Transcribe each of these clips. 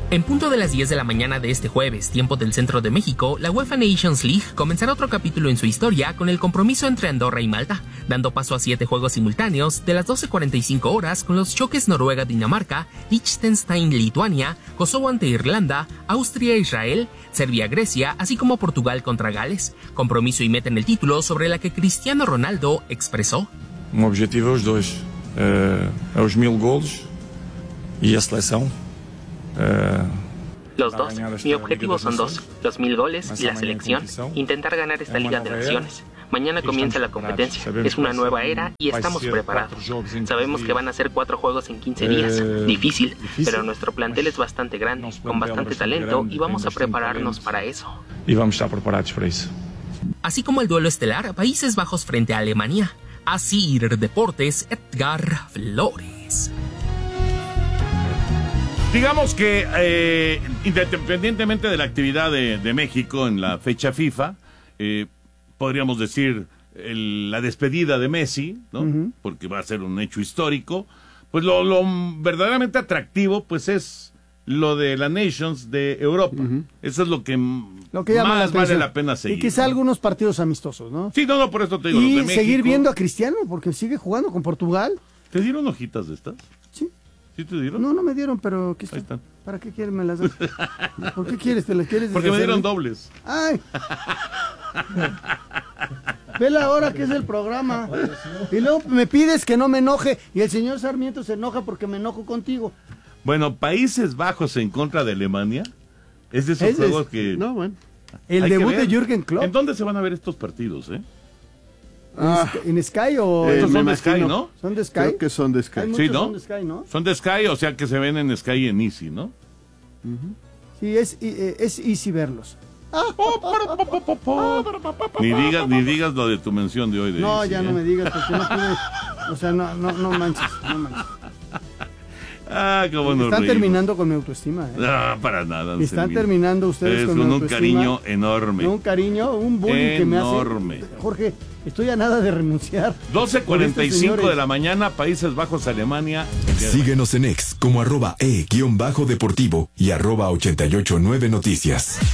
En punto de las 10 de la mañana de este jueves, tiempo del centro de México, la UEFA Nations League comenzará otro capítulo en su historia con el compromiso entre Andorra y Malta, dando paso a 7 juegos simultáneos de las 12:45 horas con los choques Noruega-Dinamarca, Liechtenstein-Lituania, Kosovo ante Irlanda, Austria-Israel, Serbia-Grecia, así como Portugal contra Gales. Compromiso y meta en el título sobre la que Cristiano Ronaldo expresó: O objetivo é os dois, é os 1000 golos e a seleção. Los dos. Mi objetivo son dos: los 1000 goles y la selección. Intentar ganar esta Liga de Naciones. Mañana comienza la competencia. Es una nueva era y estamos preparados. Sabemos que van a ser 4 juegos en 15 días. Difícil, pero nuestro plantel es bastante grande, con bastante talento y vamos a prepararnos para eso. Y vamos a estar preparados para eso. Así como el duelo estelar Países Bajos frente a Alemania. Así Deportes, Edgar Flores. Digamos que independientemente de la actividad de México en la fecha FIFA, podríamos decir la despedida de Messi, ¿no? Porque va a ser un hecho histórico. Pues lo verdaderamente atractivo pues es lo de la Nations de Europa. Eso es lo que más vale la pena seguir. Y quizá algunos partidos amistosos, ¿no? Sí, no, por eso te digo. Y los de México. seguir viendo a Cristiano, porque sigue jugando con Portugal. ¿Te dieron hojitas de estas? Sí. ¿Sí te dieron? No me dieron, pero aquí Ahí están. ¿Para qué quieres? ¿Me las das? ¿Por qué quieres? ¿Te las quieres? Porque me dieron dobles. ¡Ay! Ve la hora que es el programa. Y luego me pides que no me enoje. Y el señor Sarmiento se enoja porque me enojo contigo. Bueno, Países Bajos en contra de Alemania. Es de esos juegos que... No, bueno. El debut de Jürgen Klopp. ¿En dónde se van a ver estos partidos, ¿En Sky o...? Estos son de Sky, ¿no? ¿Son de Sky? Creo que son de Sky. Sí, ¿no? Son de Sky, ¿no? Son de Sky, o sea que se ven en Sky y en Easy, ¿no? Sí, es easy verlos. Ni digas lo de tu mención de hoy. No, Easy, ya no me digas porque no pude... O sea, no manches. Cómo nos Están reímos. terminando con mi autoestima. No, para nada. Están terminando ustedes con mi un autoestima. cariño enorme. Un cariño, un bullying que me hace. Enorme. Jorge, estoy a nada de renunciar. 12:45 de la mañana, Países Bajos, Alemania. Síguenos en X como @e_deportivo y @889noticias.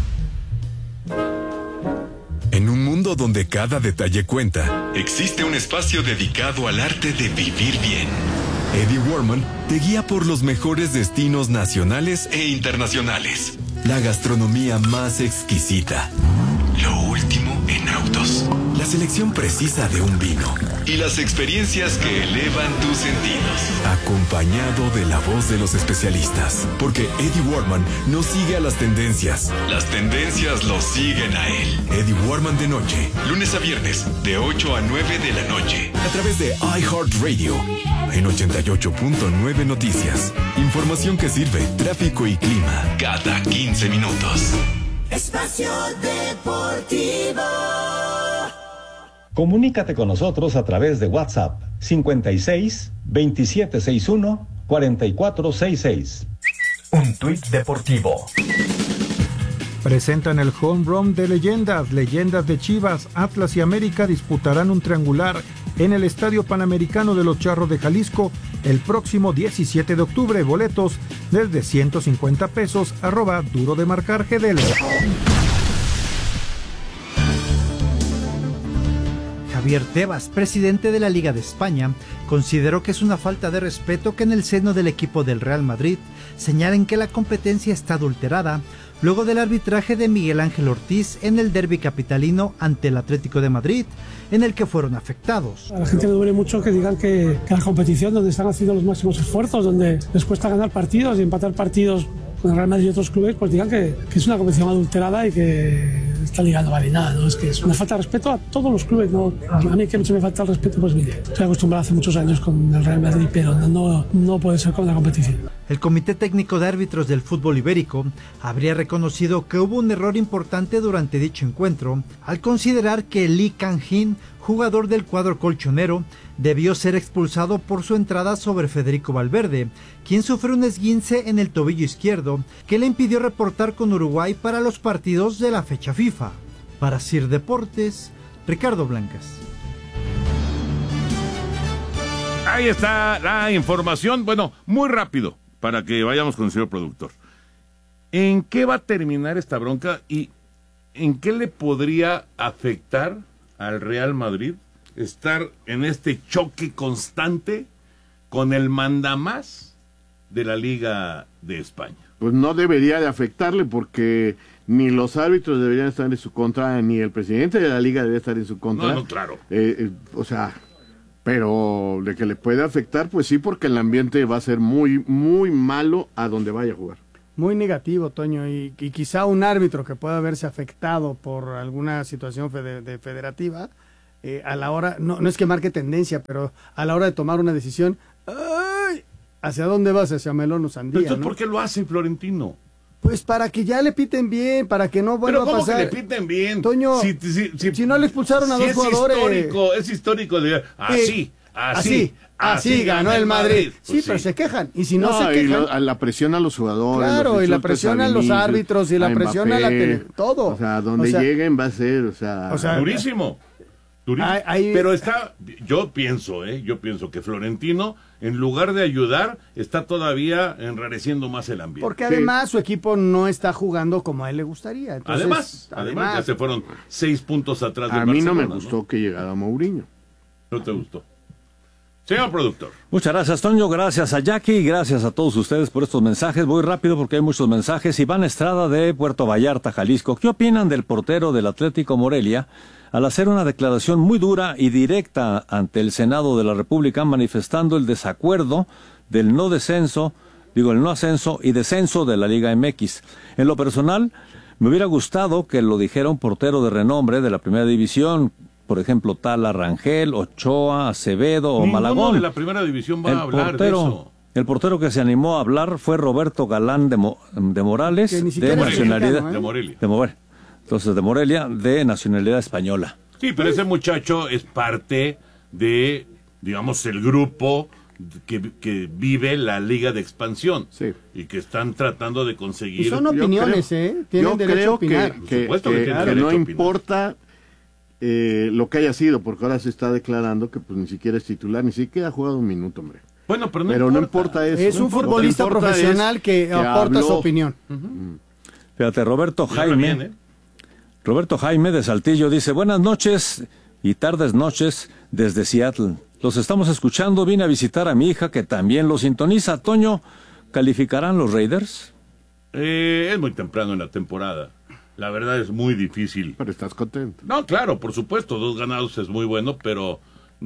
En un mundo donde cada detalle cuenta, existe un espacio dedicado al arte de vivir bien. Eddie Warman te guía por los mejores destinos nacionales e internacionales. La gastronomía más exquisita. Lo último en autos. La selección precisa de un vino. Y las experiencias que elevan tus sentidos. Acompañado de la voz de los especialistas. Porque Eddie Warman no sigue a las tendencias. Las tendencias lo siguen a él. Eddie Warman de noche. Lunes a viernes, de 8 a 9 de la noche. A través de iHeartRadio. En 88.9 Noticias. Información que sirve, tráfico y clima. Cada 15 minutos. Espacio Deportivo. Comunícate con nosotros a través de WhatsApp 56 2761 4466. Un tuit deportivo. Presentan el home run de leyendas de Chivas, Atlas y América disputarán un triangular en el Estadio Panamericano de los Charros de Jalisco el próximo 17 de octubre. Boletos desde 150 pesos, @duro de marcar GDL. Javier Tebas, presidente de la Liga de España, consideró que es una falta de respeto que en el seno del equipo del Real Madrid señalen que la competencia está adulterada luego del arbitraje de Miguel Ángel Ortiz en el derbi capitalino ante el Atlético de Madrid, en el que fueron afectados. A la gente le duele mucho que digan que la competición donde están haciendo los máximos esfuerzos, donde les cuesta ganar partidos y empatar partidos con el Real Madrid y otros clubes, pues digan que es una competición adulterada y que esta liga no vale nada, ¿no? Es que es una falta de respeto a todos los clubes, ¿no? A mí que mucho me falta el respeto, pues mire, estoy acostumbrado hace muchos años con el Real Madrid, pero no puede ser con la competición. El Comité Técnico de Árbitros del Fútbol Ibérico habría reconocido que hubo un error importante durante dicho encuentro al considerar que Lee Kang-hin, jugador del cuadro colchonero, debió ser expulsado por su entrada sobre Federico Valverde, quien sufrió un esguince en el tobillo izquierdo que le impidió reportar con Uruguay para los partidos de la fecha FIFA. Para Sir Deportes, Ricardo Blancas. Ahí está la información. Bueno, muy rápido, para que vayamos con el señor productor. ¿En qué va a terminar esta bronca y en qué le podría afectar al Real Madrid estar en este choque constante con el mandamás de la Liga de España? Pues no debería de afectarle porque ni los árbitros deberían estar en su contra, ni el presidente de la liga debe estar en su contra. No, claro. O sea, pero de que le puede afectar, pues sí, porque el ambiente va a ser muy, muy malo a donde vaya a jugar. Muy negativo, Toño, y quizá un árbitro que pueda verse afectado por alguna situación federativa, a la hora, no es que marque tendencia, pero a la hora de tomar una decisión, ¡ay! ¿Hacia dónde vas? Hacia melón o sandía, Entonces, ¿no? ¿por qué lo hace Florentino? Pues para que ya le piten bien, para que no vuelva a pasar. ¿Pero cómo que le piten bien? Toño, si no le expulsaron a dos jugadores. Es histórico. Así ganó el Madrid. Sí, pues pero se quejan. Y si no se quejan. Y la presión a los jugadores. Claro, y la presión a los árbitros, y la presión a la todo. O sea, donde lleguen va a ser, o sea durísimo. Pero yo pienso que Florentino, en lugar de ayudar, está todavía enrareciendo más el ambiente. Porque además su equipo no está jugando como a él le gustaría. Entonces, además ya se fueron 6 puntos atrás del Barcelona. A mí no me gustó, ¿no?, que llegara Mourinho. ¿No te gustó? Señor productor. Muchas gracias, Toño. Gracias a Jackie. Gracias a todos ustedes por estos mensajes. Voy rápido porque hay muchos mensajes. Iván Estrada de Puerto Vallarta, Jalisco. ¿Qué opinan del portero del Atlético Morelia al hacer una declaración muy dura y directa ante el Senado de la República manifestando el desacuerdo del el no ascenso y descenso de la Liga MX? En lo personal, me hubiera gustado que lo dijera un portero de renombre de la Primera División, por ejemplo, tal Rangel, Ochoa, Acevedo o Malagón. Ninguno de la Primera División va a hablar de eso. El portero que se animó a hablar fue Roberto Galán de Morales, de nacionalidad de Morelia. Entonces, de Morelia, de nacionalidad española. Sí, pero ese muchacho es parte de, digamos, el grupo que vive la Liga de Expansión. Sí. Y que están tratando de conseguir. Y son opiniones, Tienen derecho a opinar. Que no importa lo que haya sido, porque ahora se está declarando que pues ni siquiera es titular, ni siquiera ha jugado un minuto, hombre. Bueno, pero no importa eso. Es un futbolista profesional que aporta su opinión. Fíjate, Roberto Jaime de Saltillo dice: buenas noches y tardes noches desde Seattle. Los estamos escuchando, vine a visitar a mi hija que también lo sintoniza. Toño, ¿calificarán los Raiders? Es muy temprano en la temporada. La verdad es muy difícil. Pero estás contento. No, claro, por supuesto, 2 ganados es muy bueno, pero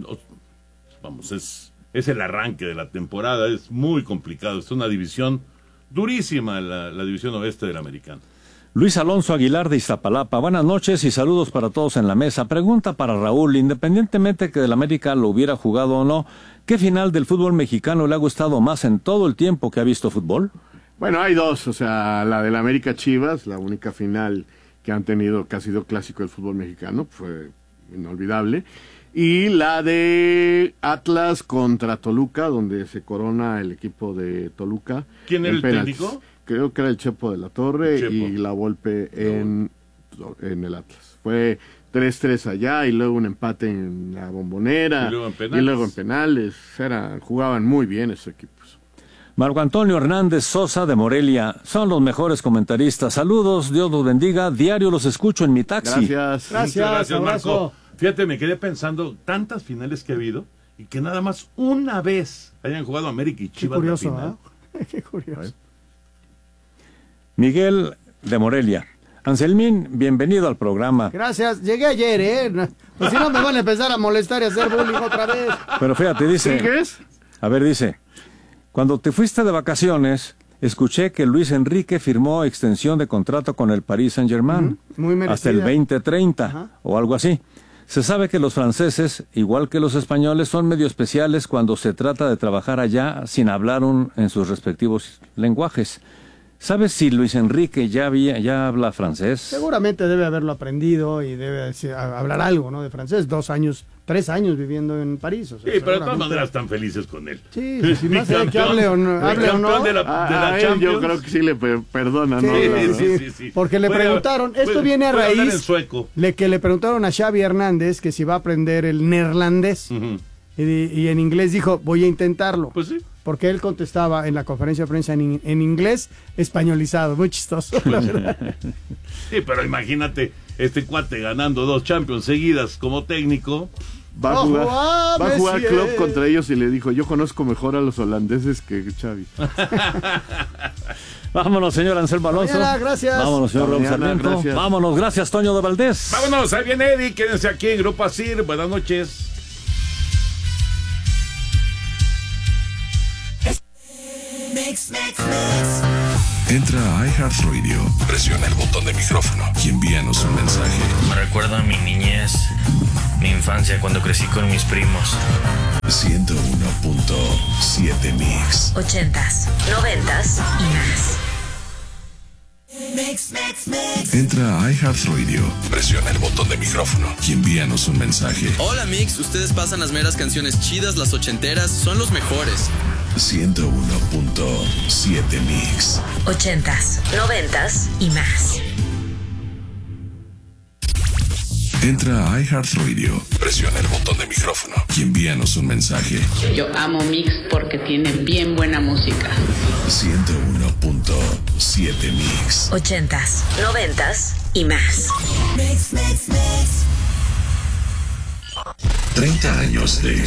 vamos, es el arranque de la temporada, es muy complicado. Es una división durísima, la división oeste de la americana. Luis Alonso Aguilar de Iztapalapa, buenas noches y saludos para todos en la mesa. Pregunta para Raúl: independientemente que del América lo hubiera jugado o no, ¿qué final del fútbol mexicano le ha gustado más en todo el tiempo que ha visto fútbol? Bueno, hay 2, o sea, la del América Chivas, la única final que han tenido, que ha sido clásico del fútbol mexicano, fue inolvidable, y la de Atlas contra Toluca, donde se corona el equipo de Toluca. ¿Quién era el técnico? Creo que era el Chepo de la Torre y la Volpe en el Atlas. Fue 3-3 allá y luego un empate en la Bombonera y luego en penales. Jugaban muy bien esos equipos. Marco Antonio Hernández Sosa de Morelia, son los mejores comentaristas. Saludos, Dios los bendiga. Diario los escucho en mi taxi. Gracias, Marco. Fíjate, me quedé pensando tantas finales que ha habido y que nada más una vez hayan jugado América y Chivas. Qué curioso, Qué curioso. Miguel de Morelia. Anselmín, bienvenido al programa. Gracias, llegué ayer, Pues si no me van a empezar a molestar y a hacer bullying otra vez. Pero fíjate, dice... ¿Sigues? A ver, dice: cuando te fuiste de vacaciones, escuché que Luis Enrique firmó extensión de contrato con el Paris Saint-Germain. Muy merecida. Hasta el 2030, o algo así. Se sabe que los franceses, igual que los españoles, son medio especiales cuando se trata de trabajar allá sin hablar en sus respectivos lenguajes. ¿Sabes si Luis Enrique ya habla francés? Seguramente debe haberlo aprendido y debe hablar algo, ¿no? De francés. 3 años viviendo en París. O sea, sí, pero de todas maneras están felices con él. Sí, si más que hable o no. De la Champions. Yo creo que sí le perdona, ¿no? Sí. Porque le preguntaron, esto viene a raíz de que le preguntaron a Xavi Hernández que si va a aprender el neerlandés. Y en inglés dijo, voy a intentarlo. Pues sí. porque él contestaba en la conferencia de prensa en inglés españolizado, muy chistoso, la verdad. Sí, pero imagínate, este cuate ganando 2 Champions seguidas como técnico. Va a jugar Klopp contra ellos y le dijo, yo conozco mejor a los holandeses que Xavi. Vámonos, señor Anselmo Alonso. Gracias. Vámonos, señor Raúl Sarmiento. Gracias. Vámonos, gracias, Toño de Valdés. Vámonos, ahí viene Eddie, quédense aquí en Grupo Asir. Buenas noches. Entra a iHeartRadio, presiona el botón de micrófono y envíanos un mensaje. Me recuerda a mi niñez, mi infancia cuando crecí con mis primos. 101.7 Mix. 80s, 90s y más. Entra a iHeartRadio, presiona el botón de micrófono y envíanos un mensaje. Hola Mix, ustedes pasan las meras canciones chidas, las ochenteras, son los mejores. 101.7 Mix. 80s, 90s y más. Entra a iHeartRadio, presiona el botón de micrófono y envíanos un mensaje. Yo amo Mix porque tiene bien buena música. 101.7 Mix. 80s, 90s y más. 30 años de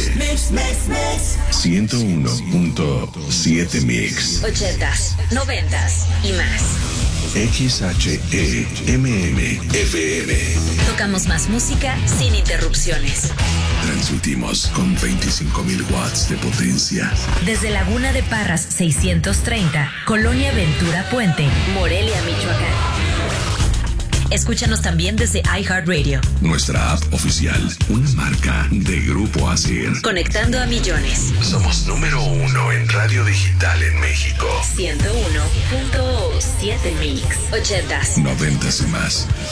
101.7 Mix. 80s, 90s y más. XHEMM-FM. Tocamos más música sin interrupciones. Transmitimos con 25.000 watts de potencia. Desde Laguna de Parras 630, Colonia Ventura Puente, Morelia, Michoacán. Escúchanos también desde iHeartRadio. Nuestra app oficial, una marca de Grupo Asir. Conectando a millones. Somos número 1 en radio digital en México. 101.7 Mix. 80s, 90s y más.